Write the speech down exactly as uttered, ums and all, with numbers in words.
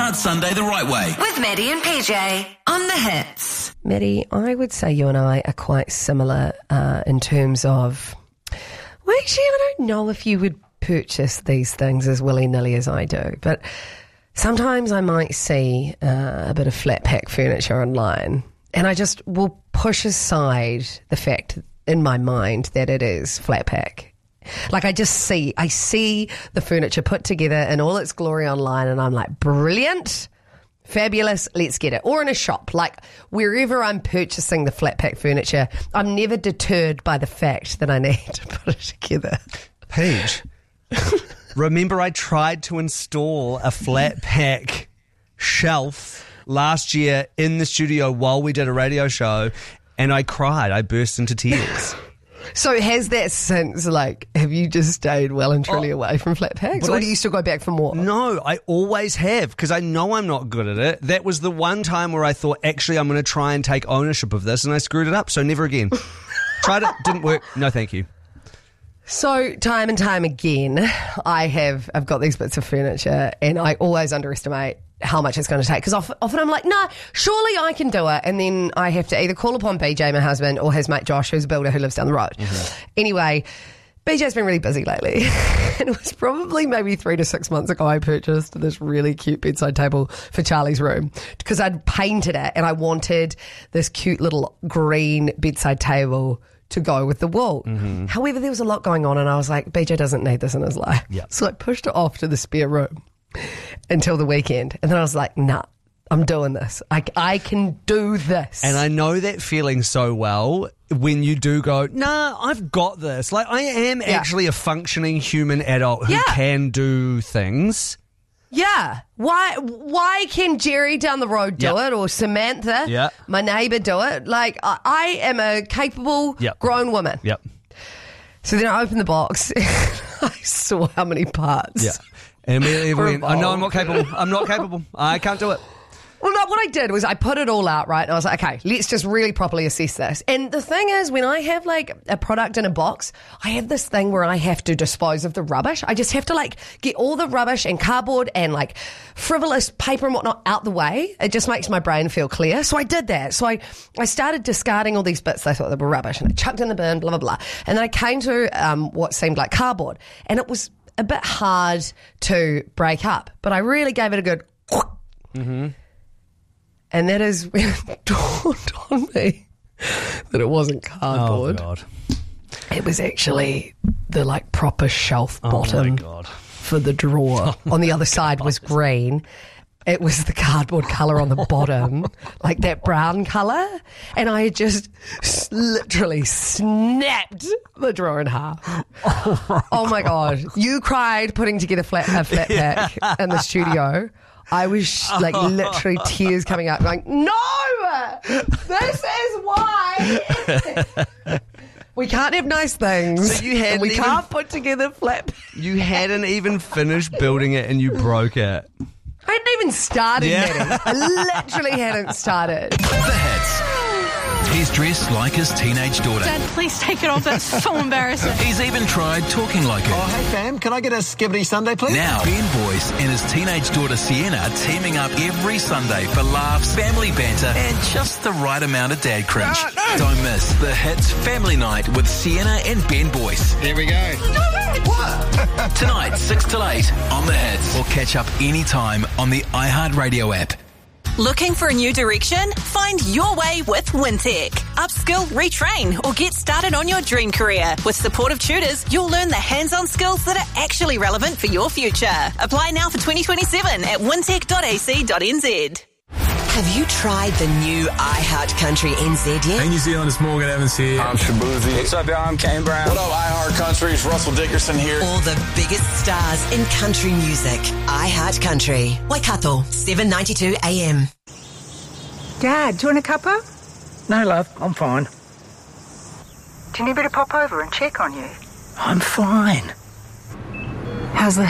Start Sunday the right way. With Maddie and P J on the Hits. Maddie, I would say you and I are quite similar uh, in terms of... Well, actually, I don't know if you would purchase these things as willy-nilly as I do, but sometimes I might see uh, a bit of flat pack furniture online, and I just will push aside the fact in my mind that it is flat pack. Like, I just see, I see the furniture put together in all its glory online, and I'm like, brilliant, fabulous, let's get it. Or in a shop, like wherever I'm purchasing the flat pack furniture, I'm never deterred by the fact that I need to put it together. Paige, remember I tried to install a flat pack shelf last year in the studio while we did a radio show, and I cried. I burst into tears. So has that since, like, have you just stayed well and truly Oh, away from flat packs? Or I, do you still go back for more? No, I always have, because I know I'm not good at it. That was the one time where I thought, actually, I'm going to try and take ownership of this, and I screwed it up, so never again. Tried it, didn't work. No, thank you. So time and time again, I have, I've got these bits of furniture, and I always underestimate how much it's going to take, because often, often I'm like, nah, surely I can do it, and then I have to either call upon B J, my husband, or his mate Josh, who's a builder who lives down the road. Mm-hmm. Anyway, B J's been really busy lately, and it was probably maybe three to six months ago I purchased this really cute bedside table for Charlie's room, because I'd painted it and I wanted this cute little green bedside table to go with the wall. Mm-hmm. However, there was a lot going on, and I was like, B J doesn't need this in his life. Yep. So I pushed it off to the spare room until the weekend, and then I was like, nah, I'm doing this. I, I can do this. And I know that feeling so well when you do go, nah, I've got this. Like, I am yeah. actually a functioning human adult who yeah. can do things. Yeah. Why Why can Jerry down the road do yep. it, or Samantha, yep. my neighbour, do it? Like, I, I am a capable yep. grown woman. Yep. So then I opened the box and I saw how many parts. Yeah. And immediately went, oh, no, I'm not capable. I'm not capable. I can't do it. Well, no, what I did was I put it all out, right? And I was like, okay, let's just really properly assess this. And the thing is, when I have like a product in a box, I have this thing where I have to dispose of the rubbish. I just have to like get all the rubbish and cardboard and like frivolous paper and whatnot out the way. It just makes my brain feel clear. So I did that. So I, I started discarding all these bits that I thought they were rubbish, and I chucked in the bin, blah, blah, blah. And then I came to um, what seemed like cardboard. And it was a bit hard to break up, but I really gave it a good mm-hmm. And that is when it dawned on me that it wasn't cardboard. Oh, God. It was actually the, like, proper shelf Oh, bottom my God. for the drawer. Oh, on the other side was green. It was the cardboard colour on the bottom, like that brown colour. And I had just s- literally snapped the drawer in half. Oh, my God. You cried putting together flat, a flat pack yeah. in the studio. I was like literally tears coming out going, no, this is why we can't have nice things. So you had we even, can't put together flat. You hadn't even finished building it and you broke it. I hadn't even started, yeah. Maddie. I literally hadn't started. The Hits. He's dressed like his teenage daughter. Dad, please take it off. That's so embarrassing. He's even tried talking like her. Oh, hey, fam. Can I get a skibbity Sunday, please? Now, Ben Boyce and his teenage daughter Sienna teaming up every Sunday for laughs, family banter, and just the right amount of dad cringe. No, no. Don't miss The Hits Family Night with Sienna and Ben Boyce. Here we go. What? Tonight, six till eight on The Hits. Or catch up anytime on the iHeartRadio app. Looking for a new direction? Find your way with Wintech. Upskill, retrain, or get started on your dream career. With supportive tutors, you'll learn the hands-on skills that are actually relevant for your future. Apply now for twenty twenty-seven at wintech dot a c dot n z. Have you tried the new iHeart Country N Z yet? Hey, New Zealand, it's Morgan Evans here. I'm Shabuzi. What's up, y'all? I'm Kane Brown. What up, iHeart Country? It's Russell Dickerson here. All the biggest stars in country music. iHeart Country. Waikato, seven ninety-two A M. Dad, do you want a cuppa? No, love, I'm fine. Do you need me to pop over and check on you? I'm fine. How's the